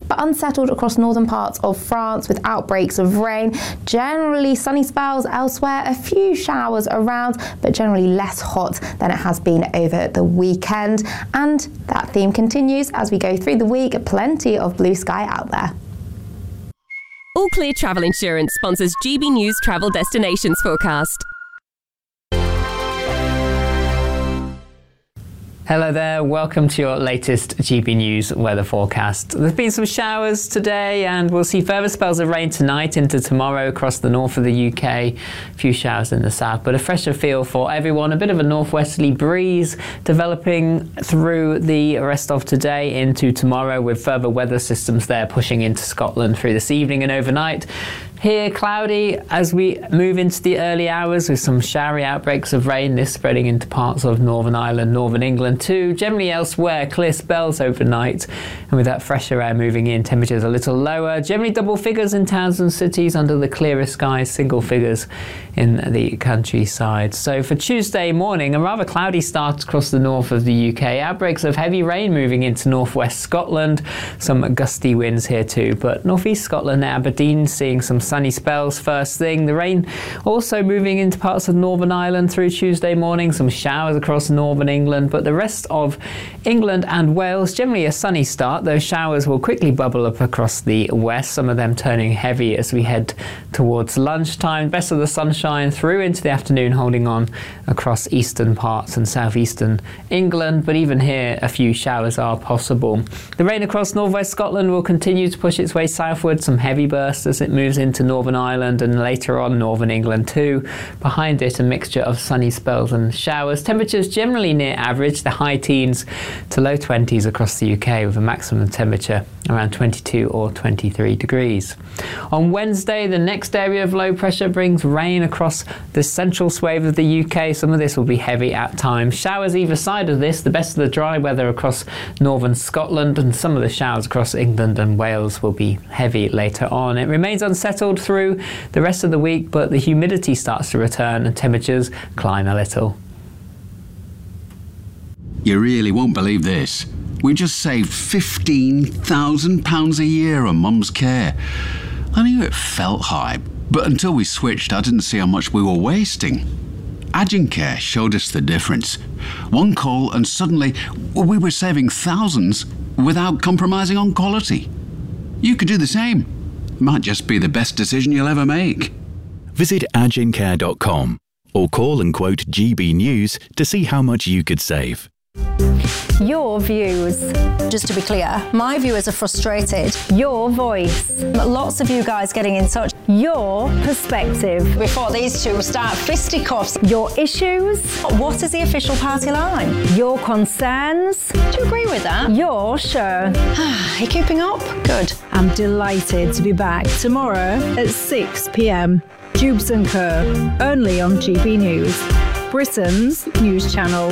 but unsettled across northern parts of France with outbreaks of rain. Generally sunny spells elsewhere, a few showers around, but generally less hot than it has been over the weekend. And that theme continues as we go through the week. Plenty of blue sky out there. All Clear Travel Insurance sponsors GB News Travel Destinations Forecast. Hello there, welcome to your latest GB News weather forecast. There's been some showers today and we'll see further spells of rain tonight into tomorrow across the north of the UK. A few showers in the south, but a fresher feel for everyone. A bit of a northwesterly breeze developing through the rest of today into tomorrow, with further weather systems there pushing into Scotland through this evening and overnight. Here, cloudy as we move into the early hours with some showery outbreaks of rain, this spreading into parts of Northern Ireland, Northern England too. Generally elsewhere, clear spells overnight, and with that fresher air moving in, temperatures a little lower. Generally double figures in towns and cities under the clearer skies, single figures in the countryside. So for Tuesday morning, a rather cloudy start across the north of the UK. Outbreaks of heavy rain moving into northwest Scotland. Some gusty winds here too, but northeast Scotland, Aberdeen, seeing some sunny spells first thing. The rain also moving into parts of Northern Ireland through Tuesday morning. Some showers across northern England, but the rest of England and Wales, generally a sunny start. Those showers will quickly bubble up across the west, some of them turning heavy as we head towards lunchtime. Best of the sunshine through into the afternoon, holding on across eastern parts and southeastern England, but even here a few showers are possible. The rain across northwest Scotland will continue to push its way southward, some heavy bursts as it moves into Northern Ireland and later on Northern England too. Behind it, a mixture of sunny spells and showers. Temperatures generally near average, the high teens to low 20s across the UK, with a maximum temperature around 22 or 23 degrees. On Wednesday, the next area of low pressure brings rain across the central swathe of the UK. Some of this will be heavy at times. Showers either side of this, the best of the dry weather across northern Scotland, and some of the showers across England and Wales will be heavy later on. It remains unsettled through the rest of the week, but the humidity starts to return and temperatures climb a little. You really won't believe this. We just saved £15,000 a year on Mum's care. I knew it felt high, but until we switched, I didn't see how much we were wasting. Agincare showed us the difference. One call and suddenly we were saving thousands without compromising on quality. You could do the same. Might just be the best decision you'll ever make. Visit agincare.com or call and quote GB News to see how much you could save. Your views. Just to be clear, my viewers are frustrated. Your voice. Lots of you guys getting in touch. Your perspective. Before these two start fisticuffs. Your issues. What is the official party line? Your concerns. Do you agree with that? Your show. Are you keeping up? Good. I'm delighted to be back tomorrow at 6 p.m. Jubes & Co. Only on GB News, Britain's news channel.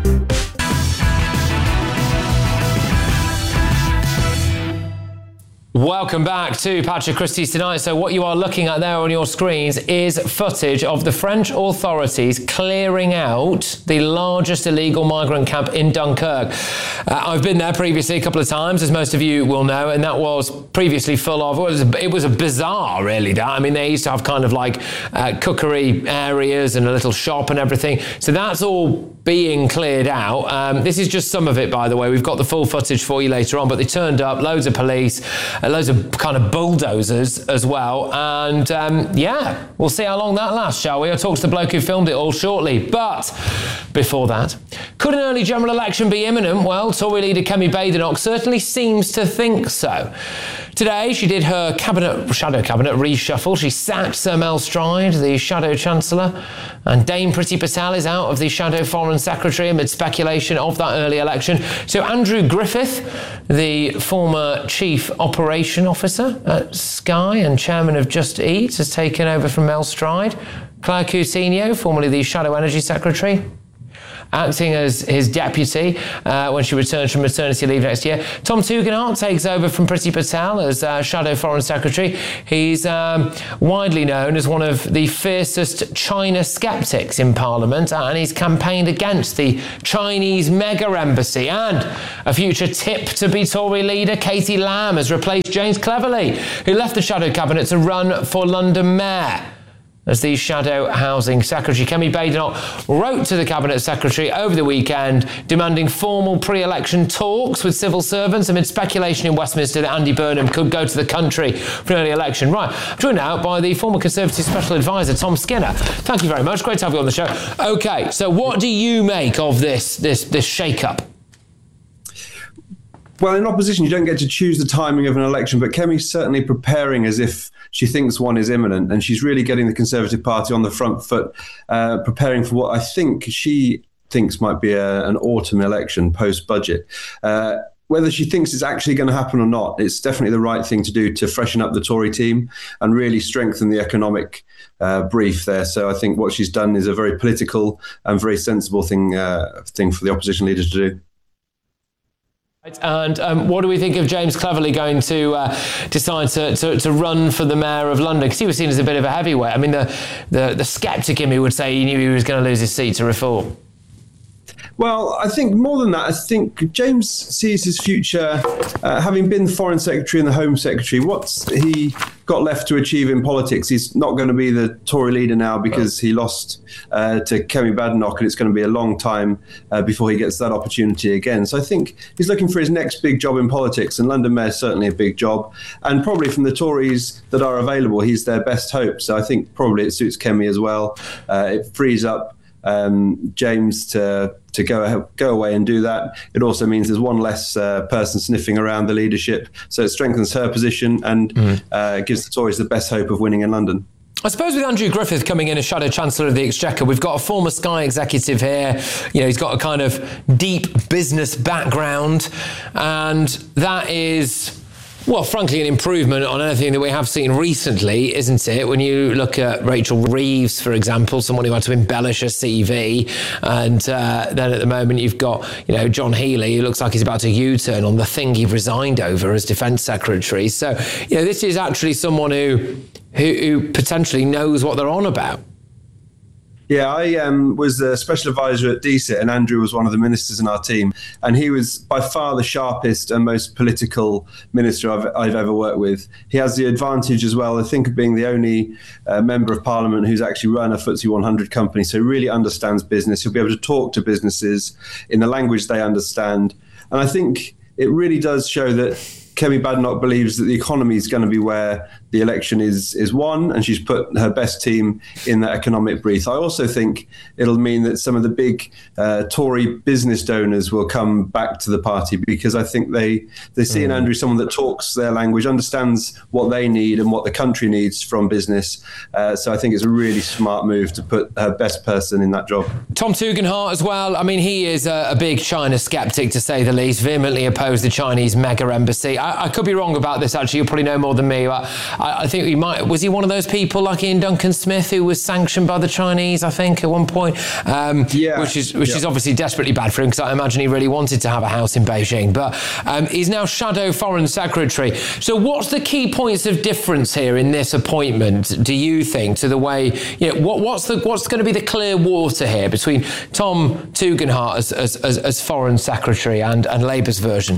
Welcome back to Patrick Christie's Tonight. So what you are looking at there on your screens is footage of the French authorities clearing out the largest illegal migrant camp in Dunkirk. I've been there previously a couple of times, as most of you will know, and that was previously full of, it was a bazaar really. That, I mean, they used to have kind of like cookery areas and a little shop and everything. So that's all being cleared out. This is just some of it, by the way. We've got the full footage for you later on, but they turned up, loads of police, loads of kind of bulldozers as well. And yeah, we'll see how long that lasts, shall we? I'll talk to the bloke who filmed it all shortly. But before that, could an early general election be imminent? Well, Tory leader Kemi Badenoch certainly seems to think so. Today, she did her shadow cabinet reshuffle. She sacked Sir Mel Stride, the Shadow Chancellor, and Dame Priti Patel is out of the Shadow Foreign Secretary amid speculation of that early election. So Andrew Griffith, the former Chief Operation Officer at Sky and Chairman of Just Eat, has taken over from Mel Stride. Claire Coutinho, formerly the Shadow Energy Secretary, acting as his deputy when she returns from maternity leave next year. Tom Tugendhat takes over from Priti Patel as Shadow Foreign Secretary. He's widely known as one of the fiercest China skeptics in Parliament, and he's campaigned against the Chinese mega embassy. And a future tip-to-be Tory leader, Katie Lamb, has replaced James Cleverly, who left the Shadow Cabinet to run for London Mayor as the Shadow Housing Secretary. Kemi Badenoch wrote to the Cabinet Secretary over the weekend demanding formal pre-election talks with civil servants amid speculation in Westminster that Andy Burnham could go to the country for an early election. Right, I'm joined now by the former Conservative Special Advisor, Tom Skinner. Thank you very much. Great to have you on the show. OK, so what do you make of this shake-up? Well, in opposition, you don't get to choose the timing of an election, but Kemi's certainly preparing as if she thinks one is imminent, and she's really getting the Conservative Party on the front foot, preparing for what I think she thinks might be an autumn election post-budget. Whether she thinks it's actually going to happen or not, it's definitely the right thing to do to freshen up the Tory team and really strengthen the economic brief there. So I think what she's done is a very political and very sensible thing for the opposition leader to do. And what do we think of James Cleverly going to decide to run for the Mayor of London? Because he was seen as a bit of a heavyweight. I mean, the sceptic in me would say he knew he was going to lose his seat to Reform. Well, I think more than that, I think James sees his future, having been Foreign Secretary and the Home Secretary, what's he got left to achieve in politics? He's not going to be the Tory leader now because he lost to Kemi Badenoch, and it's going to be a long time before he gets that opportunity again. So I think he's looking for his next big job in politics, and London Mayor is certainly a big job. And probably from the Tories that are available, he's their best hope. So I think probably it suits Kemi as well. It frees up James to go away and do that. It also means there's one less person sniffing around the leadership, so it strengthens her position and gives the Tories the best hope of winning in London. I suppose with Andrew Griffith coming in as Shadow Chancellor of the Exchequer, we've got a former Sky executive here. You know, he's got a kind of deep business background, and that is, well, frankly, an improvement on anything that we have seen recently, isn't it? When you look at Rachel Reeves, for example, someone who had to embellish a CV, and then at the moment you've got, you know, John Healey, who looks like he's about to U-turn on the thing he resigned over as Defence Secretary. So, you know, this is actually someone who potentially knows what they're on about. Yeah, I was a special advisor at DSIT, and Andrew was one of the ministers in our team. And he was by far the sharpest and most political minister I've ever worked with. He has the advantage as well, I think, of being the only member of Parliament who's actually run a FTSE 100 company. So he really understands business. He'll be able to talk to businesses in the language they understand. And I think it really does show that Kemi Badenoch believes that the economy is going to be where the election is won, and she's put her best team in that economic brief. I also think it'll mean that some of the big Tory business donors will come back to the party, because I think they see in Andrew someone that talks their language, understands what they need and what the country needs from business. So I think it's a really smart move to put her best person in that job. Tom Tugendhat as well. I mean, he is a big China skeptic, to say the least, vehemently opposed the Chinese mega embassy. I could be wrong about this, actually. You'll probably know more than me. But I think was he one of those people like Ian Duncan Smith who was sanctioned by the Chinese, I think, at one point? Which is obviously desperately bad for him, because I imagine he really wanted to have a house in Beijing. But he's now Shadow Foreign Secretary. So what's the key points of difference here in this appointment, do you think, to the way, you know, what's going to be the clear water here between Tom Tugendhat as Foreign Secretary and Labour's version?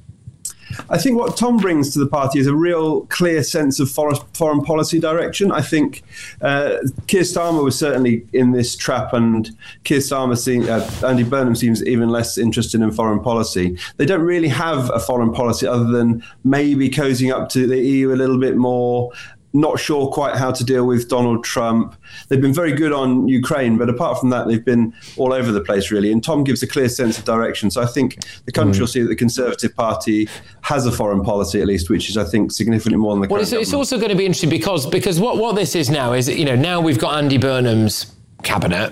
I think what Tom brings to the party is a real clear sense of foreign policy direction. I think Keir Starmer was certainly in this trap, and Andy Burnham seems even less interested in foreign policy. They don't really have a foreign policy other than maybe cozying up to the EU a little bit more. Not sure quite how to deal with Donald Trump. They've been very good on Ukraine, but apart from that, they've been all over the place, really. And Tom gives a clear sense of direction. So I think the country will see that the Conservative Party has a foreign policy, at least, which is, I think, significantly more than the current government. It's also going to be interesting because what this is now is, you know, now we've got Andy Burnham's cabinet.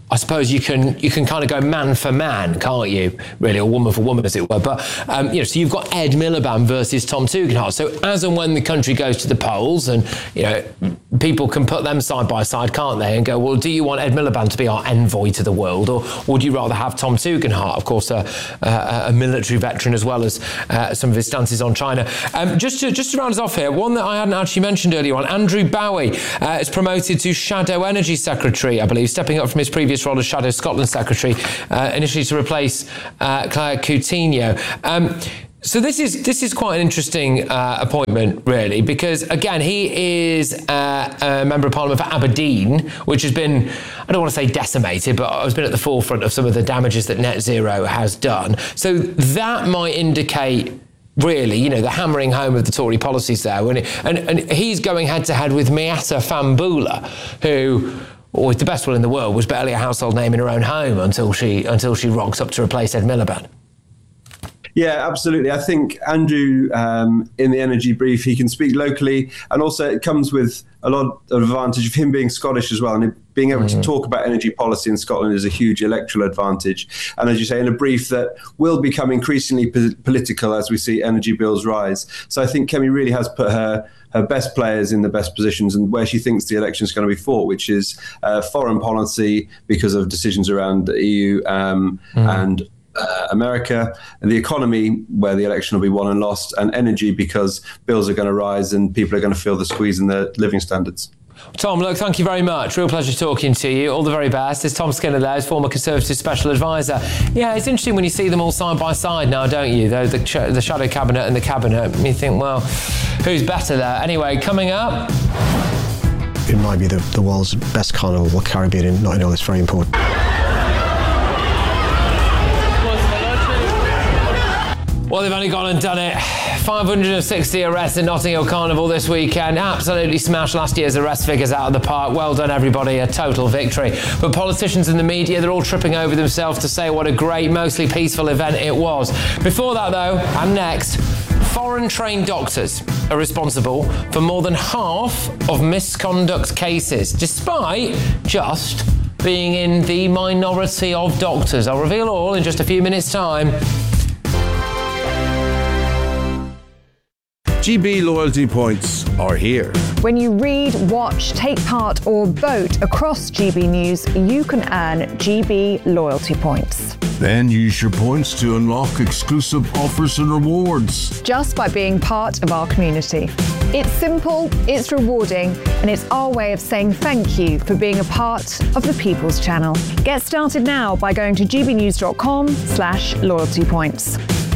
I suppose you can kind of go man for man, can't you? Really, or woman for woman, as it were. But so you've got Ed Miliband versus Tom Tugendhat. So as and when the country goes to the polls, and people can put them side by side, can't they? And go, well, do you want Ed Miliband to be our envoy to the world, or would you rather have Tom Tugendhat, of course, a military veteran as well as some of his stances on China? Just to round us off here, one that I hadn't actually mentioned earlier on, Andrew Bowie is promoted to Shadow Energy Secretary, I believe, stepping up from his previous role as Shadow Scotland Secretary, initially to replace Claire Coutinho. So this is quite an interesting appointment, really, because, again, he is a Member of Parliament for Aberdeen, which has been, I don't want to say decimated, but has been at the forefront of some of the damages that Net Zero has done. So that might indicate, really, the hammering home of the Tory policies there. And he's going head-to-head with Miatta Fahnbulleh, who, with the best will in the world, was barely a household name in her own home until she rocks up to replace Ed Miliband. Yeah, absolutely. I think Andrew, in the energy brief, he can speak locally, and also it comes with a lot of advantage of him being Scottish as well, and being able to talk about energy policy in Scotland is a huge electoral advantage. And as you say, in a brief that will become increasingly political as we see energy bills rise. So I think Kemi really has put her best players in the best positions and where she thinks the election is going to be fought, which is foreign policy because of decisions around the EU and America, and the economy, where the election will be won and lost, and energy because bills are going to rise and people are going to feel the squeeze in their living standards. Tom, look, thank you very much. Real pleasure talking to you. All the very best. There's Tom Skinner there, his former Conservative Special Advisor. Yeah, it's interesting when you see them all side by side now, don't you? The Shadow Cabinet and the Cabinet. You think, well, who's better there? Anyway, coming up... It might be the world's best carnival, Caribbean, and not know it's very important. Well, they've only gone and done it. 560 arrests in Notting Hill Carnival this weekend. Absolutely smashed last year's arrest figures out of the park. Well done, everybody. A total victory. But politicians and the media, they're all tripping over themselves to say what a great, mostly peaceful event it was. Before that, though, and next, foreign-trained doctors are responsible for more than half of misconduct cases, despite just being in the minority of doctors. I'll reveal all in just a few minutes' time. GB loyalty points are here. When you read, watch, take part or vote across GB News, you can earn GB loyalty points. Then use your points to unlock exclusive offers and rewards. Just by being part of our community. It's simple, it's rewarding, and it's our way of saying thank you for being a part of the People's Channel. Get started now by going to gbnews.com/loyalty points.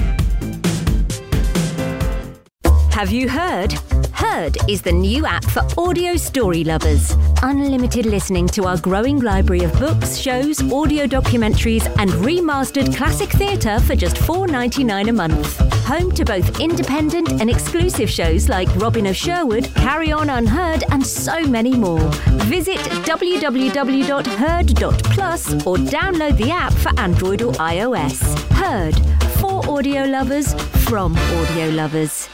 Have you heard? Heard is the new app for audio story lovers. Unlimited listening to our growing library of books, shows, audio documentaries, and remastered classic theatre for just $4.99 a month. Home to both independent and exclusive shows like Robin of Sherwood, Carry On Unheard, and so many more. Visit www.heard.plus or download the app for Android or iOS. Heard, for audio lovers, from audio lovers.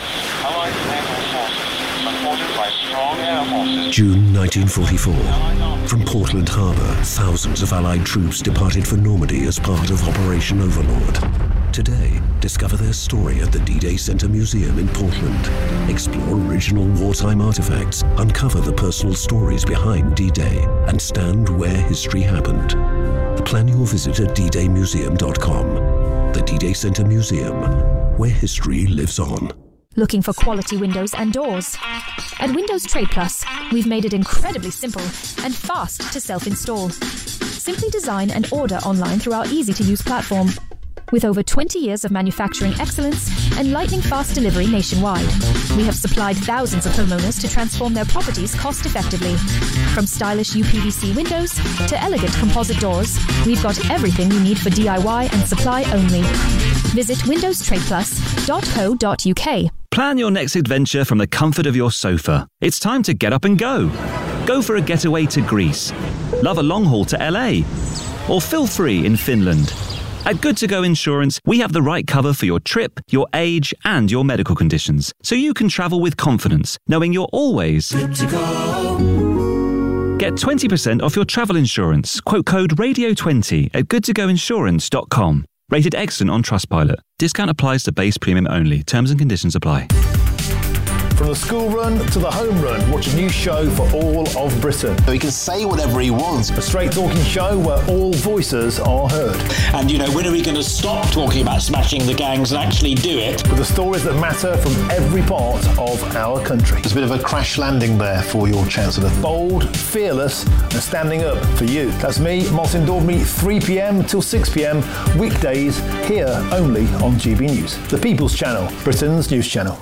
June 1944. From Portland Harbour, thousands of Allied troops departed for Normandy as part of Operation Overlord. Today, discover their story at the D-Day Center Museum in Portland. Explore original wartime artifacts, uncover the personal stories behind D-Day, and stand where history happened. Plan your visit at ddaymuseum.com. The D-Day Center Museum, where history lives on. Looking for quality windows and doors? At Windows Trade Plus, we've made it incredibly simple and fast to self-install. Simply design and order online through our easy-to-use platform. With over 20 years of manufacturing excellence and lightning-fast delivery nationwide, we have supplied thousands of homeowners to transform their properties cost-effectively. From stylish UPVC windows to elegant composite doors, we've got everything you need for DIY and supply only. Visit windowstradeplus.co.uk. Plan your next adventure from the comfort of your sofa. It's time to get up and go. Go for a getaway to Greece. Love a long haul to LA. Or feel free in Finland. At Good To Go Insurance, we have the right cover for your trip, your age, and your medical conditions, so you can travel with confidence, knowing you're always good to go. Get 20% off your travel insurance. Quote code radio20 at goodtogoinsurance.com. Rated excellent on Trustpilot. Discount applies to base premium only. Terms and conditions apply. From the school run to the home run, watch a new show for all of Britain. He can say whatever he wants. A straight talking show where all voices are heard. And, when are we going to stop talking about smashing the gangs and actually do it? With the stories that matter from every part of our country. There's a bit of a crash landing there for your Chancellor. Bold, fearless and standing up for you. That's me, Martin Daubney, 3pm till 6pm, weekdays, here only on GB News. The People's Channel, Britain's news channel.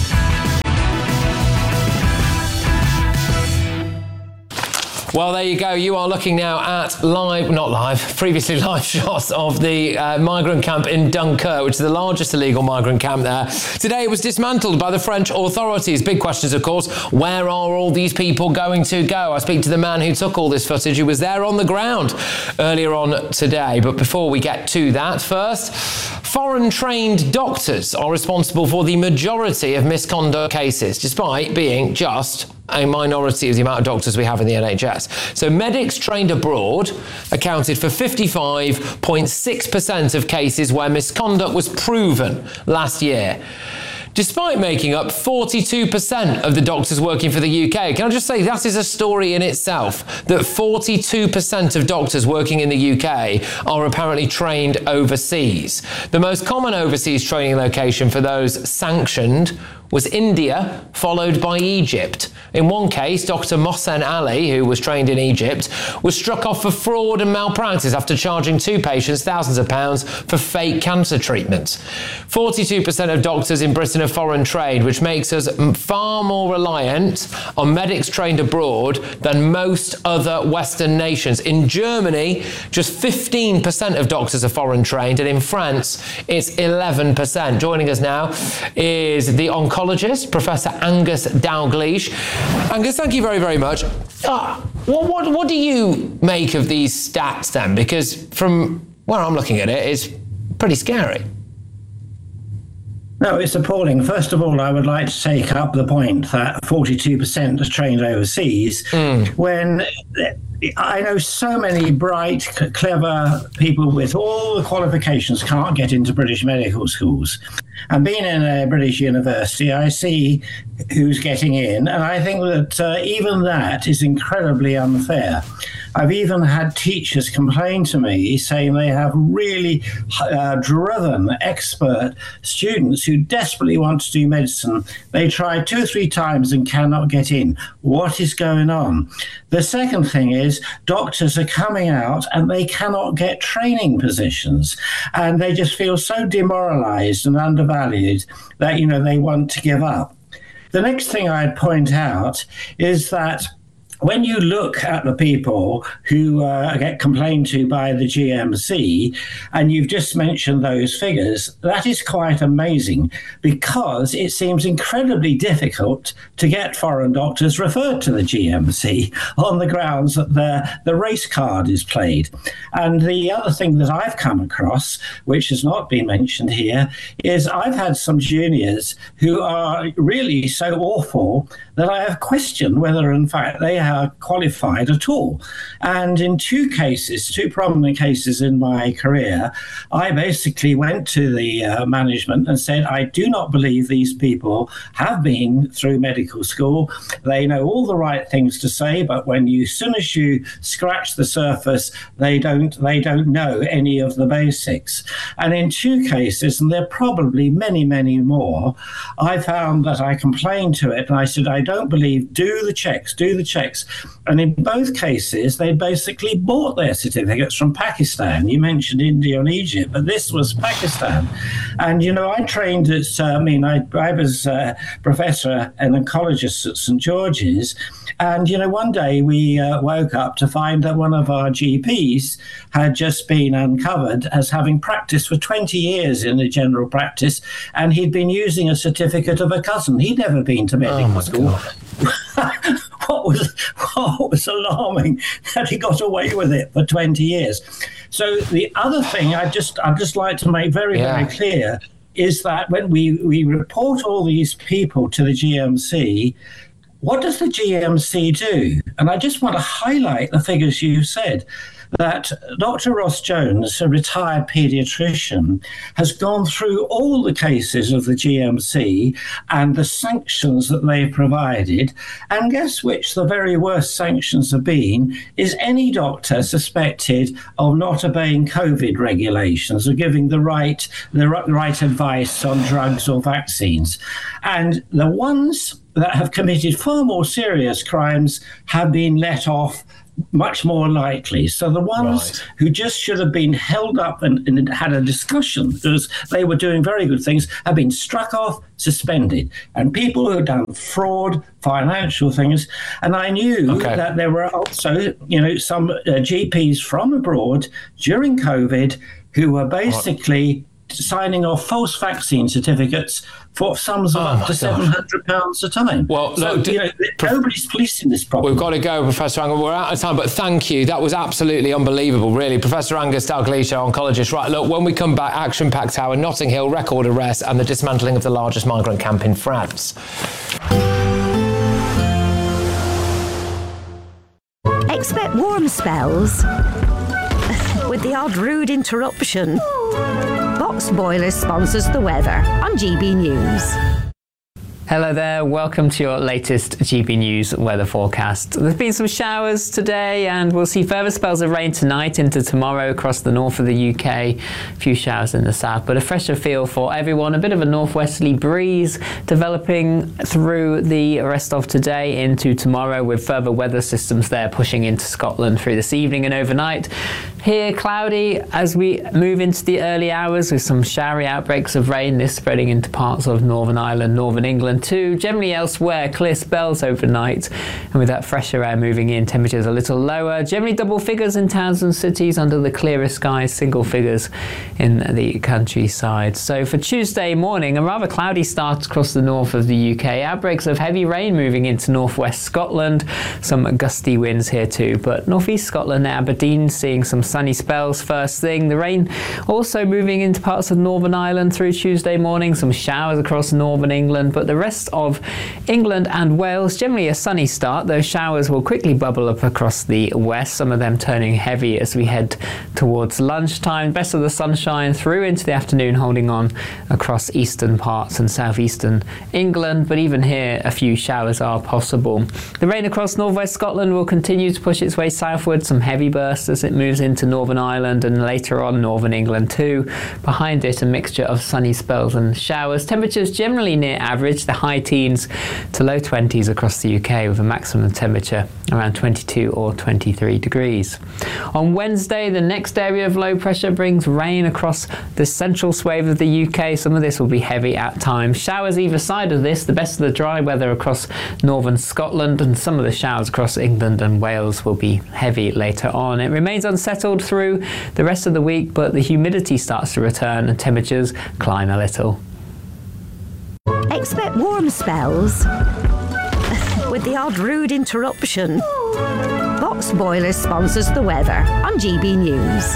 Well, there you go. You are looking now at previously live shots of the migrant camp in Dunkirk, which is the largest illegal migrant camp there. Today it was dismantled by the French authorities. Big questions, of course. Where are all these people going to go? I speak to the man who took all this footage, who was there on the ground earlier on today. But before we get to that, first, foreign-trained doctors are responsible for the majority of misconduct cases, despite being just a minority of the amount of doctors we have in the NHS. So medics trained abroad accounted for 55.6% of cases where misconduct was proven last year, despite making up 42% of the doctors working for the UK. Can I just say, that is a story in itself, that 42% of doctors working in the UK are apparently trained overseas. The most common overseas training location for those sanctioned was India, followed by Egypt. In one case, Dr. Mohsen Ali, who was trained in Egypt, was struck off for fraud and malpractice after charging two patients thousands of pounds for fake cancer treatments. 42% of doctors in Britain are foreign trained, which makes us far more reliant on medics trained abroad than most other Western nations. In Germany, just 15% of doctors are foreign trained, and in France, it's 11%. Joining us now is the oncologist, Professor Angus Dalgleish. Angus, thank you very, very much. What do you make of these stats then? Because from where I'm looking at it, it's pretty scary. No, it's appalling. First of all, I would like to take up the point that 42% are trained overseas, when I know so many bright, clever people with all the qualifications can't get into British medical schools. And being in a British university, I see who's getting in, and I think that even that is incredibly unfair. I've even had teachers complain to me saying they have really driven, expert students who desperately want to do medicine. They try 2 or 3 times and cannot get in. What is going on? The second thing is doctors are coming out and they cannot get training positions, and they just feel so demoralized and undervalued that, they want to give up. The next thing I'd point out is that when you look at the people who get complained to by the GMC, and you've just mentioned those figures, that is quite amazing, because it seems incredibly difficult to get foreign doctors referred to the GMC on the grounds that the race card is played. And the other thing that I've come across, which has not been mentioned here, is I've had some juniors who are really so awful that I have questioned whether, in fact, they are qualified at all. And in 2 cases, 2 prominent cases in my career, I basically went to the management and said, I do not believe these people have been through medical school. They know all the right things to say, but as soon as you scratch the surface, they don't know any of the basics. And in 2 cases, and there are probably many, many more, I found that I complained to it and I said, I don't believe, do the checks. And in both cases, they basically bought their certificates from Pakistan. You mentioned India and Egypt, but this was Pakistan. And, I trained at, I was a professor and oncologist at St. George's. And, one day we woke up to find that one of our GPs had just been uncovered as having practiced for 20 years in a general practice, and he'd been using a certificate of a cousin. He'd never been to medical school. What was alarming that he got away with it for 20 years. So the other thing I'd just like to make very, very clear is that when we report all these people to the GMC, what does the GMC do? And I just want to highlight the figures you said, that Dr. Ross Jones, a retired paediatrician, has gone through all the cases of the GMC and the sanctions that they've provided. And guess which the very worst sanctions have been is any doctor suspected of not obeying COVID regulations or giving the right advice on drugs or vaccines. And the ones that have committed far more serious crimes have been let off much more lightly. So the ones who just should have been held up and had a discussion because they were doing very good things have been struck off, suspended. And people who have done fraud, financial things. And I knew that there were also, some GPs from abroad during COVID who were basically signing off false vaccine certificates for sums of up to £700 a time. Well, so, nobody's policing this problem. We've got to go, Professor Angus. We're out of time, but thank you. That was absolutely unbelievable, really. Professor Angus Dalgleish, oncologist. Right, look, when we come back, action-packed hour, Notting Hill, record arrest, and the dismantling of the largest migrant camp in France. Expect warm spells with the odd rude interruption. Box Boilers sponsors the weather on GB News. Hello there, welcome to your latest GB News weather forecast. There's been some showers today and we'll see further spells of rain tonight into tomorrow across the north of the UK. A few showers in the south, but a fresher feel for everyone. A bit of a northwesterly breeze developing through the rest of today into tomorrow with further weather systems there pushing into Scotland through this evening and overnight. Here, cloudy as we move into the early hours with some showery outbreaks of rain, this spreading into parts of Northern Ireland, Northern England too. Generally elsewhere, clear spells overnight, and with that fresher air moving in, temperatures a little lower. Generally double figures in towns and cities under the clearer skies, single figures in the countryside. So for Tuesday morning, a rather cloudy start across the north of the UK. Outbreaks of heavy rain moving into northwest Scotland. Some gusty winds here too, but northeast Scotland, Aberdeen, seeing some sunny spells first thing. The rain also moving into parts of Northern Ireland through Tuesday morning. Some showers across northern England, but the rest of England and Wales, generally a sunny start. Those showers will quickly bubble up across the west, some of them turning heavy as we head towards lunchtime. Best of the sunshine through into the afternoon, holding on across eastern parts and southeastern England, but even here a few showers are possible. The rain across northwest Scotland will continue to push its way southward, some heavy bursts as it moves into Northern Ireland and later on Northern England too. Behind it, a mixture of sunny spells and showers. Temperatures generally near average, the high teens to low 20s across the UK with a maximum temperature around 22 or 23 degrees. On Wednesday, the next area of low pressure brings rain across the central swathe of the UK. Some of this will be heavy at times. Showers either side of this, the best of the dry weather across northern Scotland, and some of the showers across England and Wales will be heavy later on. It remains unsettled through the rest of the week, but the humidity starts to return and temperatures climb a little. Expect warm spells with the odd rude interruption. Box Boilers sponsors the weather on GB News.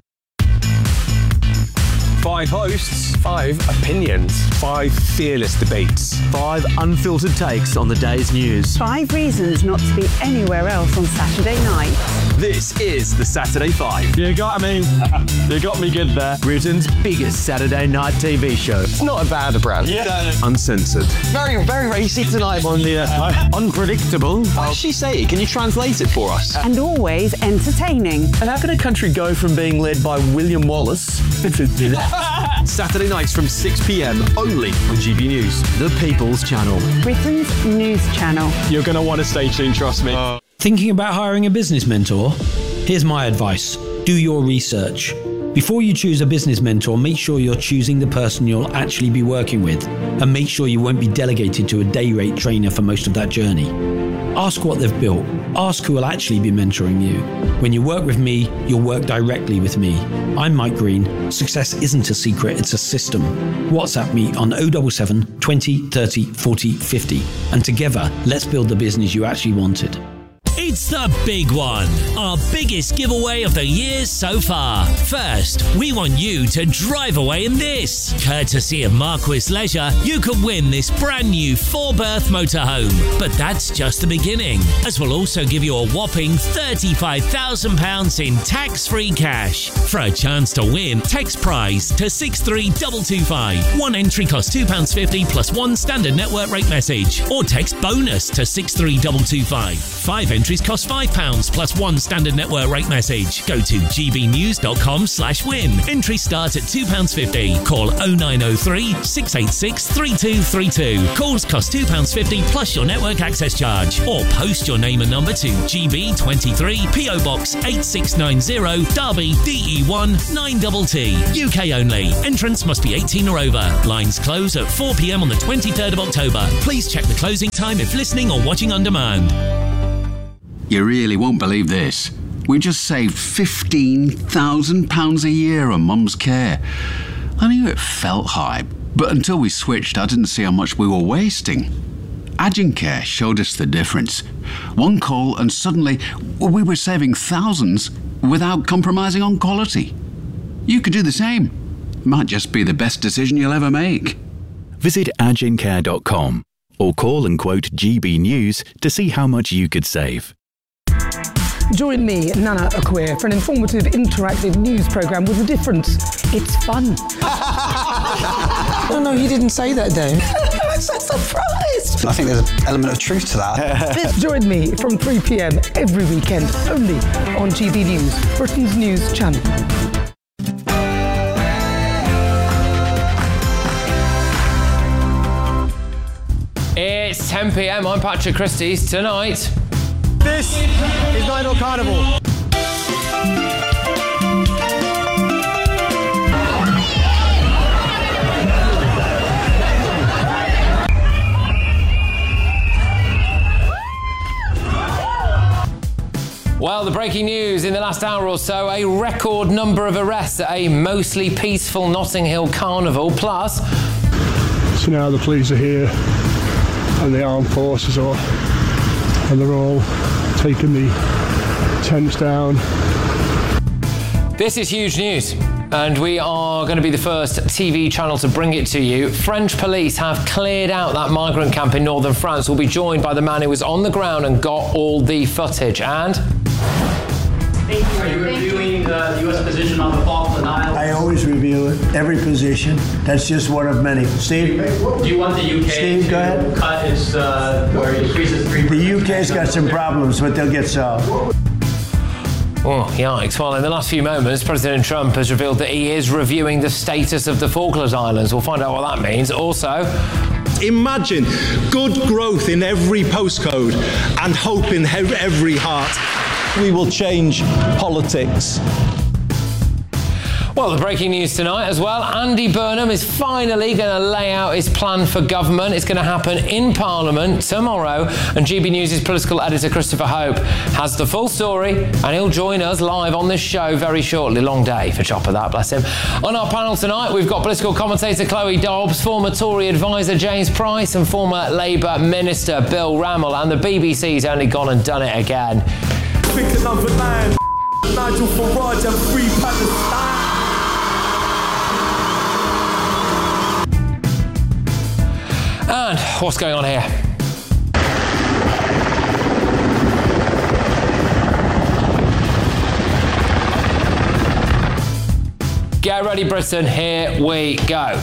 5 hosts, 5 opinions, 5 fearless debates, 5 unfiltered takes on the day's news, 5 reasons not to be anywhere else on Saturday night. This is the Saturday 5. You got me. You got me good there. Britain's biggest Saturday night TV show. It's not a bad brand. Yeah. Uncensored. Very, very racy tonight. On the unpredictable. What did she say? Can you translate it for us? And always entertaining. And how can a country go from being led by William Wallace Saturday nights from 6 p.m. only on GB News, the People's Channel. Britain's news channel. You're going to want to stay tuned, trust me. Thinking about hiring a business mentor? Here's my advice. Do your research. Before you choose a business mentor, make sure you're choosing the person you'll actually be working with, and make sure you won't be delegated to a day rate trainer for most of that journey. Ask what they've built. Ask who will actually be mentoring you. When you work with me, you'll work directly with me. I'm Mike Green. Success isn't a secret, it's a system. WhatsApp me on 077 20 30 40 50. And together, let's build the business you actually wanted. It's the big one, our biggest giveaway of the year so far. First, we want you to drive away in this. Courtesy of Marquis Leisure, you can win this brand new 4-berth motorhome. But that's just the beginning, as we'll also give you a whopping £35,000 in tax-free cash. For a chance to win, text prize to 63225. One entry costs £2.50 plus one standard network rate message. Or text bonus to 63225. 5 entries cost £5 plus one standard network rate message. Go to gbnews.com/win. Entries start at £2.50. Call 0903 686 3232. Calls cost £2.50 plus your network access charge. Or post your name and number to GB23 PO Box 8690 Derby DE1 9TT. UK only. Entrance must be 18 or over. Lines close at 4 p.m. on the 23rd of October. Please check the closing time if listening or watching on demand. You really won't believe this. We just saved £15,000 a year on Mum's care. I knew it felt high, but until we switched, I didn't see how much we were wasting. Agencare showed us the difference. One call and suddenly we were saving thousands without compromising on quality. You could do the same. Might just be the best decision you'll ever make. Visit agencare.com or call and quote GB News to see how much you could save. Join me, Nana Akwe, for an informative, interactive news programme with a difference. It's fun. No, he didn't say that, Dave. I'm so surprised. I think there's an element of truth to that. Join me from 3 p.m. every weekend, only on GB News, Britain's news channel. It's 10 p.m. I'm Patrick Christys. Tonight, this is Night Hill Carnival. Well, the breaking news in the last hour or so, a record number of arrests at a mostly peaceful Notting Hill Carnival, plus... So now the police are here and the armed forces are, and they're all taking the tents down. This is huge news, and we are going to be the first TV channel to bring it to you. French police have cleared out that migrant camp in northern France. We'll be joined by the man who was on the ground and got all the footage. And... Are you reviewing the U.S. position on the Falkland Islands? I always review every position. That's just one of many. Steve? Do you want the UK Steve, go ahead. Cut its, where it increases 3%? The UK's got some problems, but they'll get solved. Oh, yikes. Well, in the last few moments, President Trump has revealed that he is reviewing the status of the Falkland Islands. We'll find out what that means. Also... Imagine good growth in every postcode and hope in every heart. We will change politics. Well, the breaking news tonight as well. Andy Burnham is finally going to lay out his plan for government. It's going to happen in Parliament tomorrow. And GB News' political editor, Christopher Hope, has the full story. And he'll join us live on this show very shortly. Long day for Chopper, that, bless him. On our panel tonight, we've got political commentator Chloe Dobbs, former Tory advisor James Price, and former Labour Minister Bill Rammell. And the BBC's only gone and done it again. Pick another land. Nigel Farage and Free Palestine. And what's going on here? Get ready, Britain. Here we go.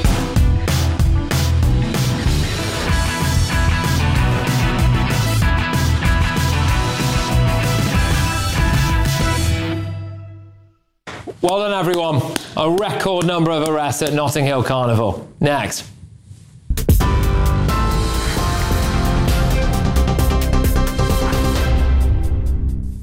Well done, everyone. A record number of arrests at Notting Hill Carnival. Next.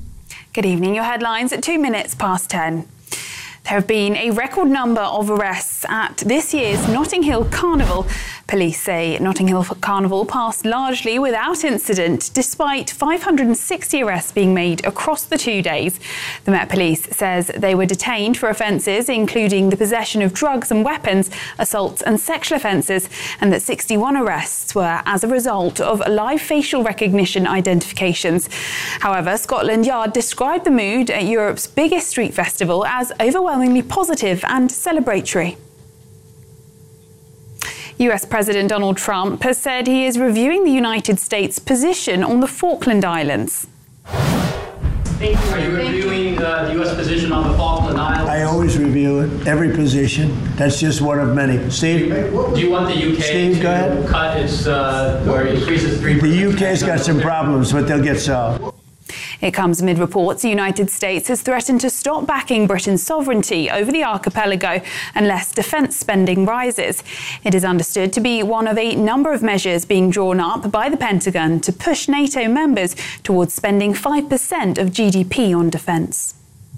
Good evening. Your headlines at 2 minutes past 10. There have been a record number of arrests arrests at this year's Notting Hill Carnival. Police say Notting Hill Carnival passed largely without incident, despite 560 arrests being made across the 2 days. The Met Police says they were detained for offences including the possession of drugs and weapons, assaults and sexual offences, and that 61 arrests were as a result of live facial recognition identifications. However, Scotland Yard described the mood at Europe's biggest street festival as overwhelmingly positive and celebratory. US President Donald Trump has said he is reviewing the United States' position on the Falkland Islands. Are you reviewing the US position on the Falkland Islands? I always review it, every position. That's just one of many. Steve? Do you want the UK Steve, go ahead. cut its, or increases 3%? The UK's got some problems, but they'll get solved. It comes amid reports the United States has threatened to stop backing Britain's sovereignty over the archipelago unless defence spending rises. It is understood to be one of a number of measures being drawn up by the Pentagon to push NATO members towards spending 5% of GDP on defence.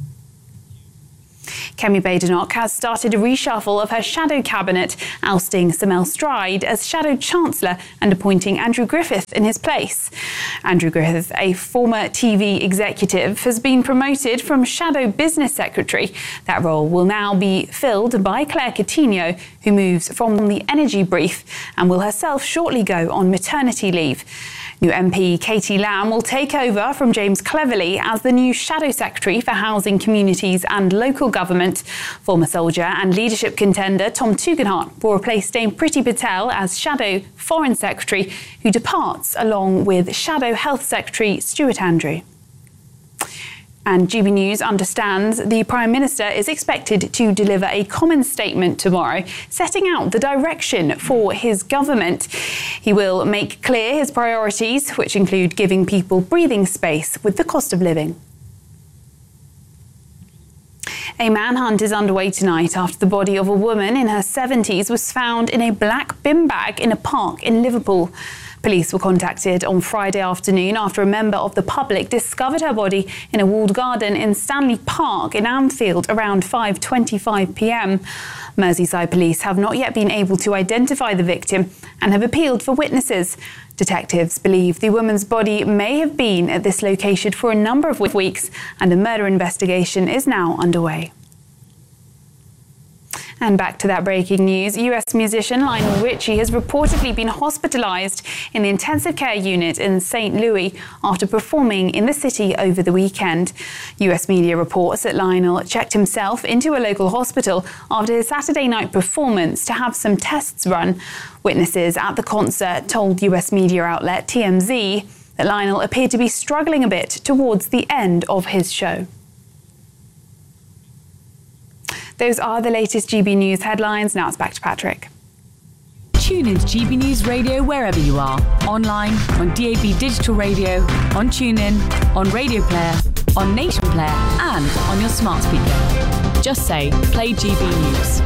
Kemi Badenoch has started a reshuffle of her shadow cabinet, ousting Samel Stride as shadow chancellor and appointing Andrew Griffith in his place. Andrew Griffith, a former TV executive, has been promoted from shadow business secretary. That role will now be filled by Claire Coutinho, who moves from the energy brief and will herself shortly go on maternity leave. New MP Katie Lamb will take over from James Cleverly as the new Shadow Secretary for Housing, Communities and Local Government. Former soldier and leadership contender Tom Tugendhat will replace Dame Priti Patel as Shadow Foreign Secretary, who departs along with Shadow Health Secretary Stuart Andrew. And GB News understands the Prime Minister is expected to deliver a common statement tomorrow, setting out the direction for his government. He will make clear his priorities, which include giving people breathing space with the cost of living. A manhunt is underway tonight after the body of a woman in her 70s was found in a black bin bag in a park in Liverpool. Police were contacted on Friday afternoon after a member of the public discovered her body in a walled garden in Stanley Park in Anfield around 5:25 p.m. Merseyside police have not yet been able to identify the victim and have appealed for witnesses. Detectives believe the woman's body may have been at this location for a number of weeks, and a murder investigation is now underway. And back to that breaking news, US musician Lionel Richie has reportedly been hospitalised in the intensive care unit in St. Louis after performing in the city over the weekend. US media reports that Lionel checked himself into a local hospital after his Saturday night performance to have some tests run. Witnesses at the concert told US media outlet TMZ that Lionel appeared to be struggling a bit towards the end of his show. Those are the latest GB News headlines. Now it's back to Patrick. Tune into GB News Radio wherever you are. Online, on DAB Digital Radio, on TuneIn, on Radio Player, on Nation Player and on your smart speaker. Just say, play GB News.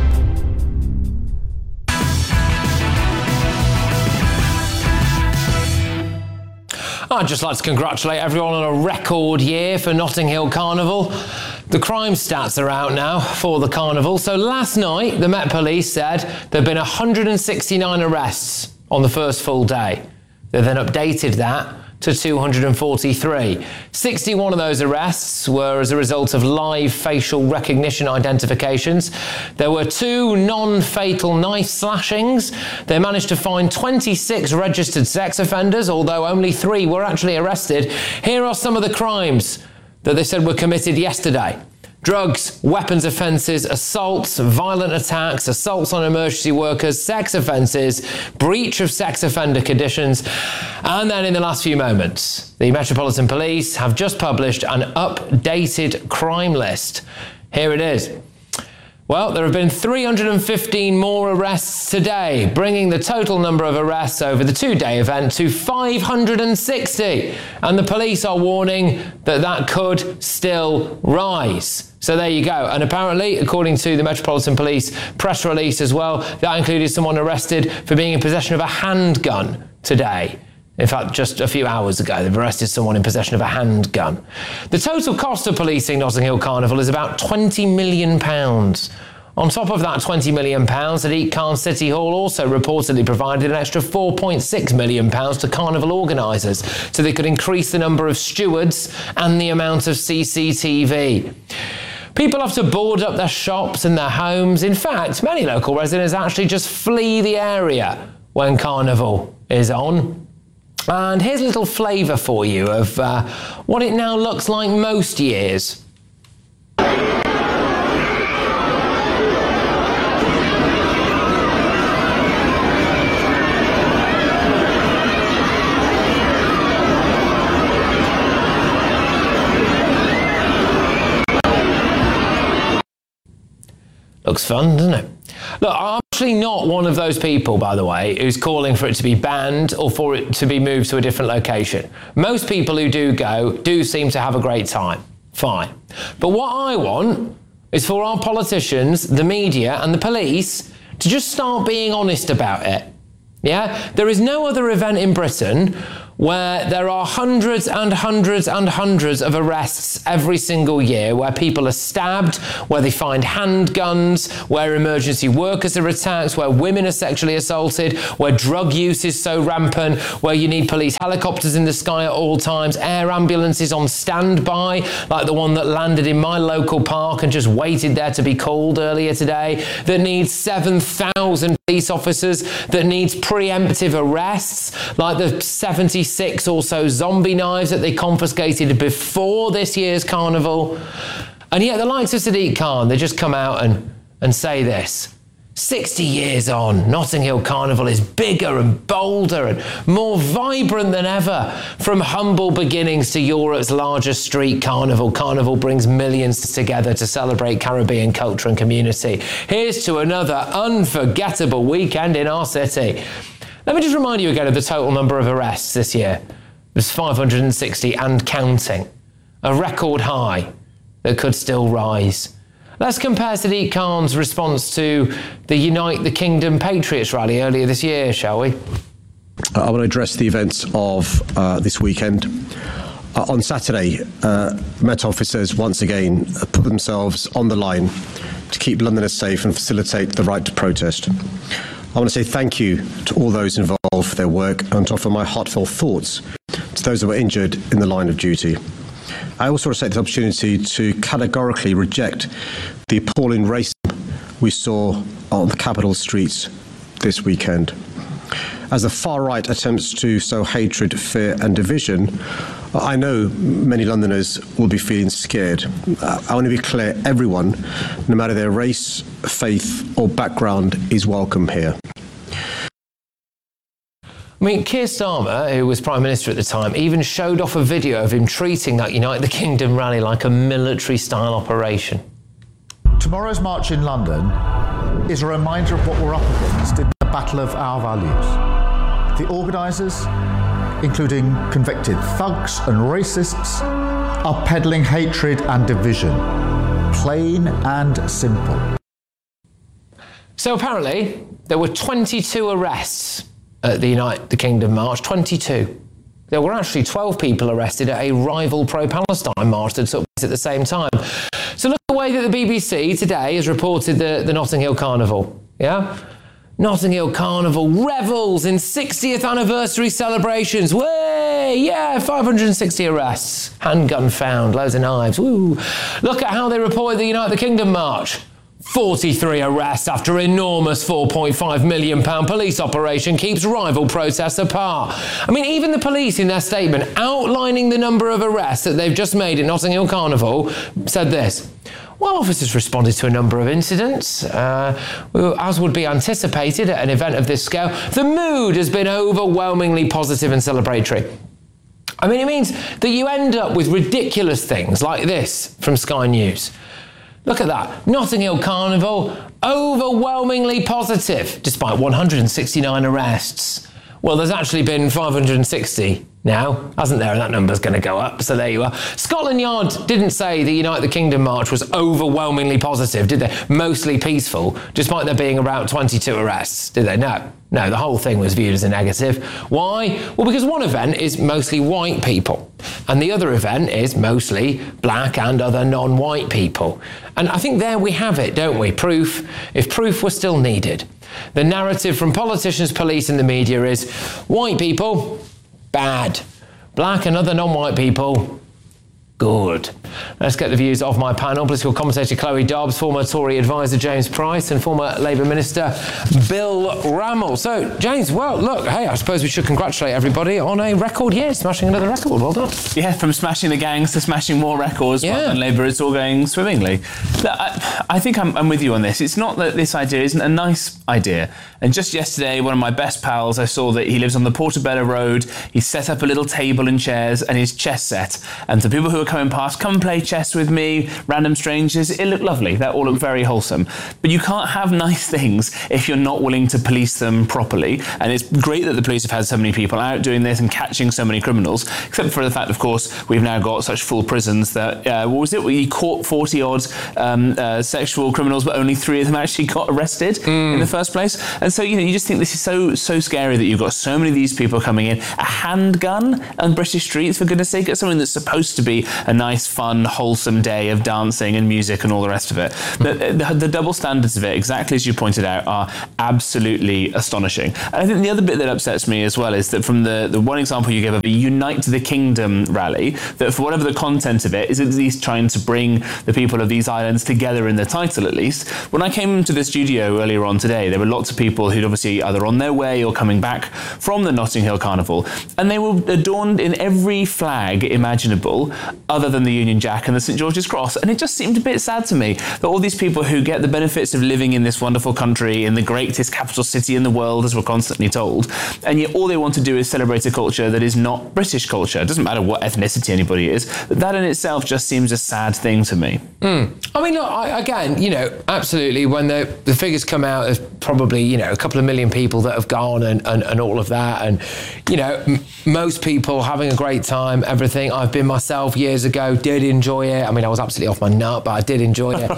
I'd just like to congratulate everyone on a record year for Notting Hill Carnival. The crime stats are out now for the carnival. So last night, the Met Police said there have been 169 arrests on the first full day. They then updated that to 243. 61 of those arrests were as a result of live facial recognition identifications. There were 2 non-fatal knife slashings. They managed to find 26 registered sex offenders, although only 3 were actually arrested. Here are some of the crimes that they said were committed yesterday. Drugs, weapons offences, assaults, violent attacks, assaults on emergency workers, sex offences, breach of sex offender conditions. And then in the last few moments, the Metropolitan Police have just published an updated crime list. Here it is. Well, there have been 315 more arrests today, bringing the total number of arrests over the 2-day event to 560. And the police are warning that that could still rise. So there you go. And apparently, according to the Metropolitan Police press release as well, that included someone arrested for being in possession of a handgun today. In fact, just a few hours ago, they've arrested someone in possession of a handgun. The total cost of policing Notting Hill Carnival is about £20 million. On top of that £20 million, Sadiq Khan City Hall also reportedly provided an extra £4.6 million to carnival organisers so they could increase the number of stewards and the amount of CCTV. People have to board up their shops and their homes. In fact, many local residents actually just flee the area when Carnival is on. And here's a little flavour for you of what it now looks like most years. Looks fun, doesn't it? Look, I'm actually not one of those people, by the way, who's calling for it to be banned or for it to be moved to a different location. Most people who do go do seem to have a great time. Fine. But what I want is for our politicians, the media and the police to just start being honest about it. Yeah? There is no other event in Britain where there are hundreds and hundreds and hundreds of arrests every single year, where people are stabbed, where they find handguns, where emergency workers are attacked, where women are sexually assaulted, where drug use is so rampant, where you need police helicopters in the sky at all times, air ambulances on standby, like the one that landed in my local park and just waited there to be called earlier today, that needs 7,000 police officers, that needs preemptive arrests, like the 76 or so zombie knives that they confiscated before this year's carnival. And yet the likes of Sadiq Khan, they just come out and say this. 60 years on, Notting Hill Carnival is bigger and bolder and more vibrant than ever. From humble beginnings to Europe's largest street carnival, Carnival brings millions together to celebrate Caribbean culture and community. Here's to another unforgettable weekend in our city. Let me just remind you again of the total number of arrests this year. It was 560 and counting. A record high that could still rise. Let's compare Sadiq Khan's response to the Unite the Kingdom Patriots rally earlier this year, shall we? I want to address the events of this weekend. On Saturday, Met officers once again put themselves on the line to keep Londoners safe and facilitate the right to protest. I want to say thank you to all those involved for their work and to offer my heartfelt thoughts to those who were injured in the line of duty. I also want to take this opportunity to categorically reject the appalling racism we saw on the capital streets this weekend. As the far right attempts to sow hatred, fear and division, I know many Londoners will be feeling scared. I want to be clear, everyone, no matter their race, faith or background, is welcome here. I mean, Keir Starmer, who was Prime Minister at the time, even showed off a video of him treating that Unite the Kingdom rally like a military-style operation. Tomorrow's march in London is a reminder of what we're up against in the battle of our values. The organisers, including convicted thugs and racists, are peddling hatred and division. Plain and simple. So apparently, there were 22 arrests at the Unite the Kingdom march, 22. There were actually 12 people arrested at a rival pro-Palestine march that took place at the same time. So look at the way that the BBC today has reported the Notting Hill Carnival, yeah? Notting Hill Carnival revels in 60th anniversary celebrations. Way, yeah, 560 arrests. Handgun found, loads of knives, woo. Look at how they reported the Unite the Kingdom march. 43 arrests after enormous £4.5 million police operation keeps rival protests apart. I mean, even the police in their statement outlining the number of arrests that they've just made at Notting Hill Carnival said this. Well, officers responded to a number of incidents, as would be anticipated at an event of this scale. The mood has been overwhelmingly positive and celebratory. I mean, it means that you end up with ridiculous things like this from Sky News. Look at that. Notting Hill Carnival, overwhelmingly positive, despite 169 arrests. Well, there's actually been 560 now, hasn't there? And that number's going to go up. So there you are. Scotland Yard didn't say the Unite the Kingdom march was overwhelmingly positive, did they? Mostly peaceful, despite there being about 22 arrests, did they? No, the whole thing was viewed as a negative. Why? Well, because one event is mostly white people, and the other event is mostly black and other non-white people. And I think there we have it, don't we? Proof, if proof were still needed. The narrative from politicians, police and the media is white people, bad. Black and other non-white people, good. Let's get the views of my panel. Political commentator Chloe Dobbs, former Tory advisor James Price, and former Labour Minister Bill Rammell. So, James, well, look, hey, I suppose we should congratulate everybody on a record year, smashing another record. Well done. Yeah, from smashing the gangs to smashing more records, and Labour, it's all going swimmingly. I think I'm with you on this. It's not that this idea isn't a nice idea. And just yesterday, one of my best pals, I saw that he lives on the Portobello Road. He set up a little table and chairs and his chess set. And to people who are coming past, come play chess with me, random strangers. It looked lovely. That all looked very wholesome. But you can't have nice things if you're not willing to police them properly. And it's great that the police have had so many people out doing this and catching so many criminals, except for the fact, of course, we've now got such full prisons that, what was it? We caught 40-odd sexual criminals, but only 3 of them actually got arrested in the first place. And so, you just think this is so scary that you've got so many of these people coming in. A handgun on British streets, for goodness sake. It's something that's supposed to be a nice, fun, wholesome day of dancing and music and all the rest of it. The double standards of it, exactly as you pointed out, are absolutely astonishing. And I think the other bit that upsets me as well is that from the one example you gave of a Unite the Kingdom rally, that for whatever the content of it, is at least trying to bring the people of these islands together in the title at least. When I came to the studio earlier on today, there were lots of people who'd obviously either on their way or coming back from the Notting Hill Carnival, and they were adorned in every flag imaginable other than the Union Jack and the St George's Cross. And it just seemed a bit sad to me that all these people who get the benefits of living in this wonderful country, in the greatest capital city in the world, as we're constantly told, and yet all they want to do is celebrate a culture that is not British culture. It doesn't matter what ethnicity anybody is, but that in itself just seems a sad thing to me. I mean, look, again, absolutely, when the figures come out, there's probably, a couple of million people that have gone and all of that, and, most people having a great time, everything. I've been myself years ago, did enjoy it. I mean, I was absolutely off my nut, but I did enjoy it.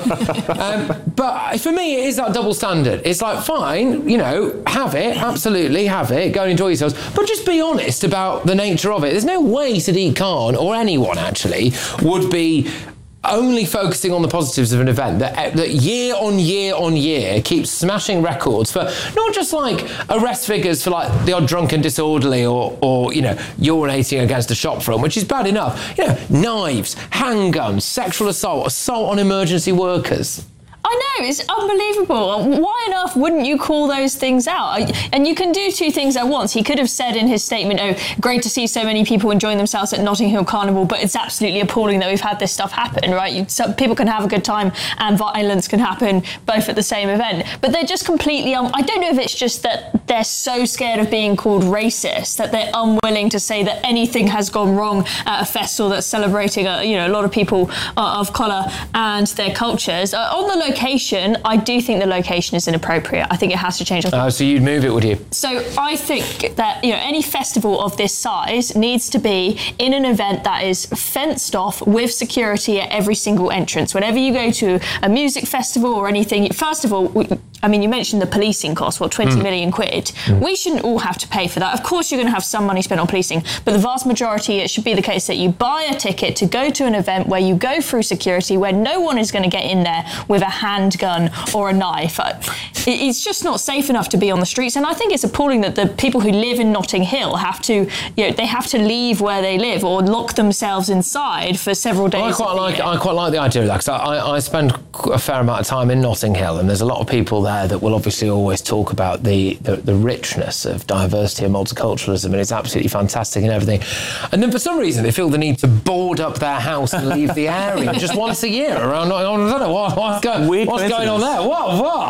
But for me, it is that double standard. It's like, fine, have it, absolutely have it, go and enjoy yourselves, but just be honest about the nature of it. There's no way Sadiq Khan, or anyone actually, would be only focusing on the positives of an event that year on year on year keeps smashing records for not just like arrest figures for like the odd drunken disorderly or urinating against a shop front, which is bad enough. Knives, handguns, sexual assault on emergency workers. I know, it's unbelievable. Why on earth wouldn't you call those things out? And you can do 2 things at once. He could have said in his statement, great to see so many people enjoying themselves at Notting Hill Carnival, but it's absolutely appalling that we've had this stuff happen, right? People can have a good time and violence can happen both at the same event. But they're just completely... I don't know if it's just that they're so scared of being called racist that they're unwilling to say that anything has gone wrong at a festival that's celebrating a lot of people of colour and their cultures. On the location, I do think the location is inappropriate. I think it has to change. So you'd move it, would you? So I think that any festival of this size needs to be in an event that is fenced off with security at every single entrance. Whenever you go to a music festival or anything, first of all, you mentioned the policing cost, 20 million quid. We shouldn't all have to pay for that. Of course, you're going to have some money spent on policing, but the vast majority, it should be the case that you buy a ticket to go to an event where you go through security, where no one is going to get in there with a handgun or a knife. It's just not safe enough to be on the streets, and I think it's appalling that the people who live in Notting Hill have to, they have to leave where they live or lock themselves inside for several days. I quite like the idea of that, because I spend a fair amount of time in Notting Hill, and there's a lot of people there that will obviously always talk about the richness of diversity and multiculturalism, and it's absolutely fantastic and everything. And then for some reason they feel the need to board up their house and leave the area just once a year around. I don't know what's going on there. What?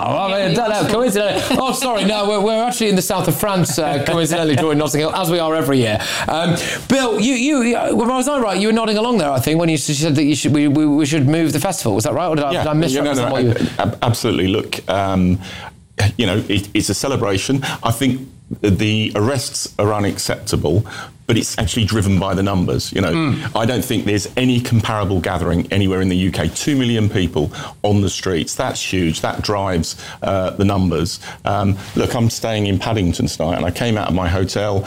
I don't know. Coincidentally. Oh, sorry. No, we're actually in the south of France. Coincidentally, during Notting Hill, as we are every year. Bill, was I right? You were nodding along there, I think, when you said that we should move the festival. Was that right, or did I misrepresent what you? Absolutely. Look, it's a celebration. I think the arrests are unacceptable, but it's actually driven by the numbers. You know, I don't think there's any comparable gathering anywhere in the UK. 2 million people on the streets. That's huge. That drives the numbers. Look, I'm staying in Paddington tonight, and I came out of my hotel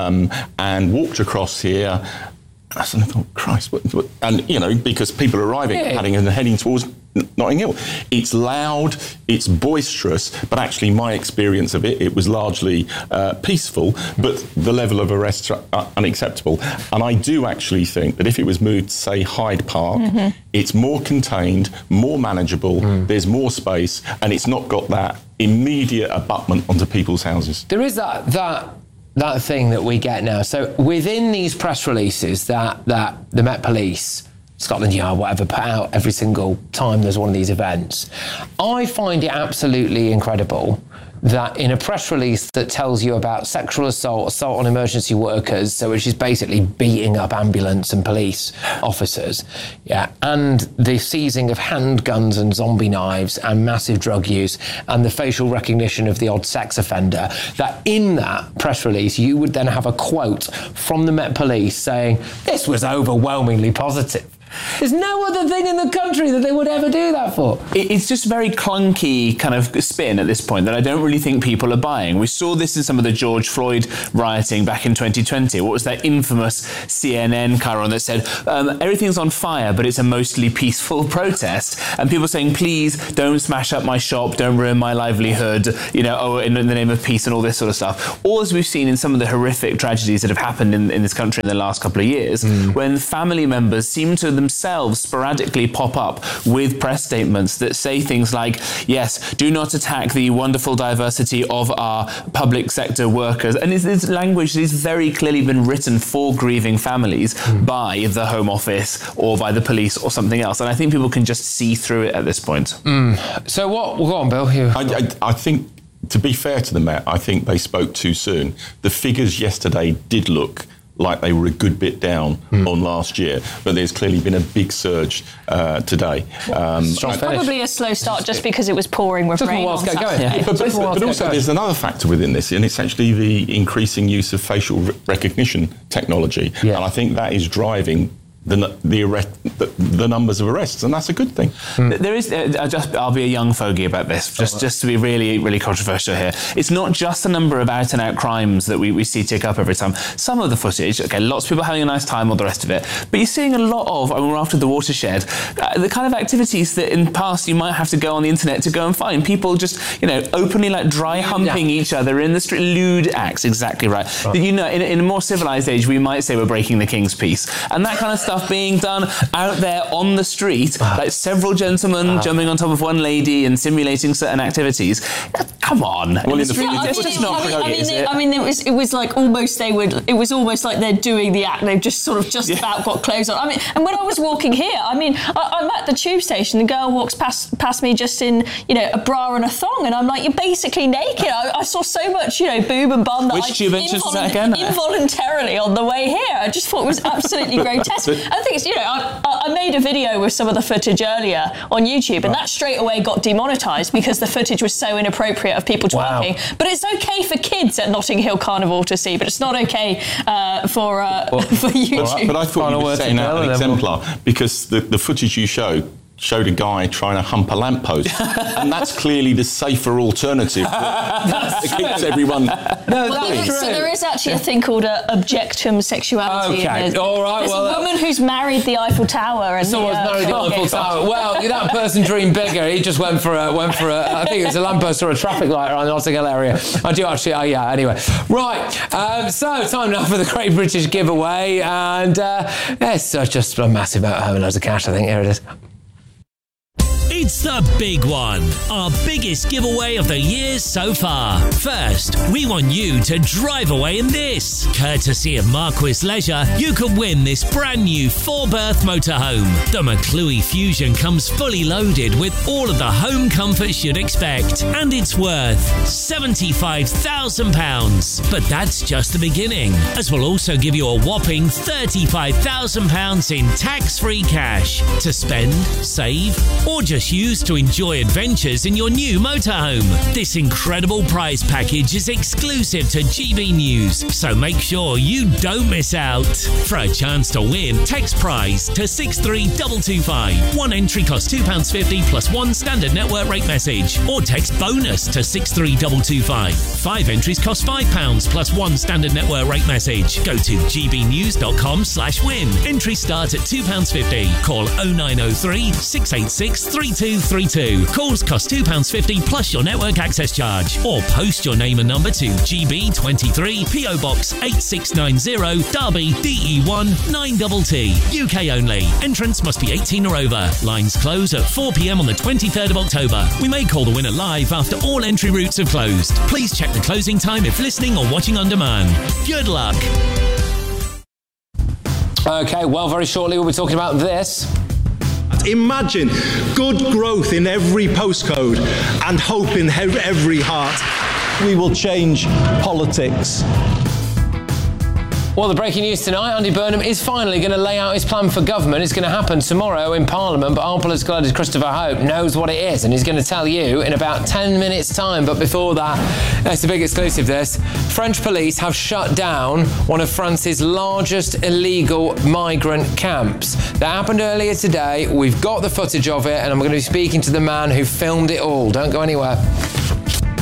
and walked across here. And I suddenly thought, Christ, what? And, you know, because people are arriving at Paddington and heading towards Notting Hill. It's loud, it's boisterous, but actually my experience of it was largely peaceful, but the level of arrests are unacceptable. And I do actually think that if it was moved to, say, Hyde Park, it's more contained, more manageable, there's more space, and it's not got that immediate abutment onto people's houses. There is that thing that we get now. So within these press releases that the Met Police, Scotland Yard, whatever, put out every single time there's one of these events, I find it absolutely incredible that in a press release that tells you about sexual assault on emergency workers, so which is basically beating up ambulance and police officers, and the seizing of handguns and zombie knives and massive drug use and the facial recognition of the odd sex offender, that in that press release you would then have a quote from the Met Police saying, this was overwhelmingly positive. There's no other thing in the country that they would ever do that for. It's just very clunky kind of spin at this point that I don't really think people are buying. We saw this in some of the George Floyd rioting back in 2020. What was that infamous CNN Chiron that said, everything's on fire, but it's a mostly peaceful protest. And people saying, please don't smash up my shop, don't ruin my livelihood, you know, in the name of peace and all this sort of stuff. All as we've seen in some of the horrific tragedies that have happened in this country in the last couple of years, when family members seem to themselves sporadically pop up with press statements that say things like, yes, do not attack the wonderful diversity of our public sector workers. And it's language that has very clearly been written for grieving families by the Home Office or by the police or something else. And I think people can just see through it at this point. So what? Go on, Bill. I think, to be fair to the Met, I think they spoke too soon. The figures yesterday did look like they were a good bit down on last year, but there's clearly been a big surge today. Probably a slow start just because it was pouring with rain on Saturday. But also there's another factor within this, and it's actually the increasing use of facial recognition technology. And I think that is driving the numbers of arrests, and that's a good thing. There is, I'll be a young fogey about this, just to be really, really controversial here. It's not just the number of out-and-out crimes that we see tick up every time. Some of the footage, okay, lots of people having a nice time, all the rest of it, but you're seeing a lot of, I mean, we're after the watershed, the kind of activities that in the past you might have to go on the internet to go and find. People just, you know, openly like dry humping each other in the street, lewd acts, exactly right. You know, in a more civilised age, we might say we're breaking the king's peace. And that kind of stuff being done out there on the street, like several gentlemen jumping on top of one lady and simulating certain activities. Come on. Well, it's just not brilliant, is it? I mean, it was like almost it was almost like they're doing the act. They've just sort of about got clothes on. I mean, and when I was walking here, I mean, I'm at the tube station. The girl walks past me just in, you know, a bra and a thong, and I'm like, you're basically naked. I saw so much, you know, boob and bum that involuntarily on the way here. I just thought it was absolutely grotesque. I think it's, you know, I made a video with some of the footage earlier on YouTube, and that straight away got demonetised because the footage was so inappropriate of people twerking. But it's okay for kids at Notting Hill Carnival to see, but it's not okay for YouTube. But I thought you were setting out an exemplar because the footage you showed a guy trying to hump a lamppost, and that's clearly the safer alternative that keeps everyone. So there is actually a thing called objectum sexuality. Okay, all right. There's a woman who's married the Eiffel Tower, and someone's married the Eiffel Tower. Well, that person dreamed bigger. He just went for a. I think it was a lamppost or a traffic light around the Notting Hill area. I do actually. Anyway, right. So time now for the Great British Giveaway, and it's just a massive amount of having loads of cash. I think here it is. It's the big one, our biggest giveaway of the year so far. First, we want you to drive away in this. Courtesy of Marquis Leisure, you can win this brand new 4-berth motorhome. The McClue Fusion comes fully loaded with all of the home comforts you'd expect, and it's worth £75,000. But that's just the beginning, as we'll also give you a whopping £35,000 in tax-free cash to spend, save, or just use to enjoy adventures in your new motorhome. This incredible prize package is exclusive to GB News, so make sure you don't miss out. For a chance to win, text prize to 63225. One entry costs £2.50 plus one standard network rate message, or text bonus to 63225. 5 entries cost £5 plus one standard network rate message. Go to gbnews.com/win. Entries start at £2.50. Call 0903 686 3232. Calls cost £2.50 plus your network access charge. Or post your name and number to GB23 PO Box 8690 Derby DE1 9TT. UK only. Entrance must be 18 or over. Lines close at 4 p.m. on the 23rd of October. We may call the winner live after all entry routes have closed. Please check the closing time if listening or watching on demand. Good luck. Okay, well, very shortly we'll be talking about this. Imagine good growth in every postcode and hope in every heart. We will change politics. Well, the breaking news tonight, Andy Burnham is finally going to lay out his plan for government. It's going to happen tomorrow in Parliament, but our political editor Christopher Hope knows what it is, and he's going to tell you in about 10 minutes' time. But before that, it's a big exclusive, this. French police have shut down one of France's largest illegal migrant camps. That happened earlier today. We've got the footage of it, and I'm going to be speaking to the man who filmed it all. Don't go anywhere.